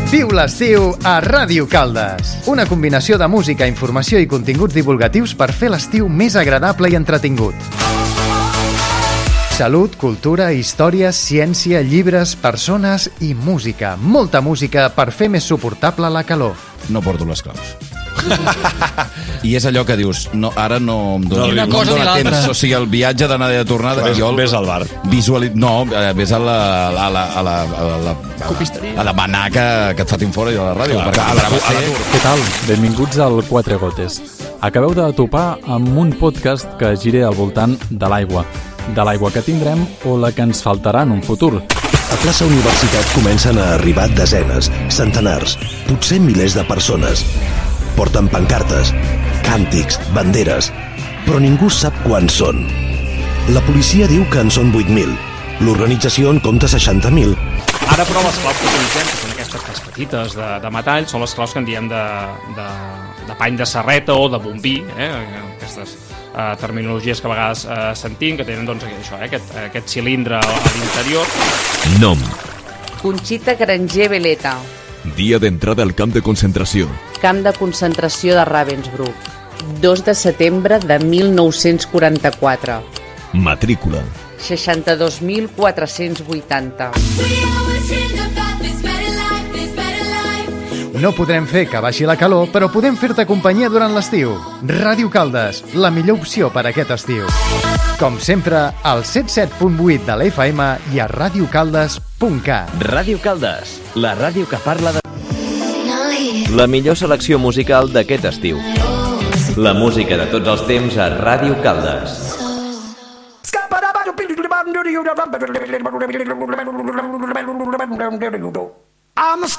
Viu l'estiu a Ràdio Caldes. Una combinació de música, informació i continguts divulgatius per fer l'estiu més agradable i entretingut. Salut, cultura, històries, ciència, llibres, persones i música. Molta música per fer més suportable la calor. No porto les claus. I és allò que dius, no, ara no em dona, no dona temps. O sigui, el viatge d'anada i de tornada... Ves al bar. Ves a la manaca que et fatin fora i a la ràdio. Què tal? Benvinguts al Quatre Gotes. Acabeu de topar amb un podcast que gire al voltant de l'aigua que tindrem o la que ens faltarà en un futur. A plaça Universitat comencen a arribar desenes, centenars, potser milers de persones. Porten pancartes, càntics, banderes, però ningú sap quants són. La policia diu que en són 8.000. L'organització en compta 60.000. Ara, però, les claus que utilitzem, que són aquestes petites de metall, són les claus que en diem de pany de serreta o de bombí, aquestes terminologies que a vegades sentim, que tenen doncs, això, aquest cilindre a l'interior. Nom: Conxita Granger Veleta. Dia d'entrada al camp de concentració: Camp de concentració de Ravensbrück, 2 de setembre de 1944. Matrícula: 62.480. No podrem fer que baixi la calor, però podem fer-te companyia durant l'estiu. Ràdio Caldes, la millor opció per aquest estiu. Com sempre, al 107.8 de la FM i a radiocaldes.cat. Ràdio Caldes, la ràdio que parla de... La millor selecció musical d'aquest estiu. La música de tots els temps a Ràdio Caldes. I'm a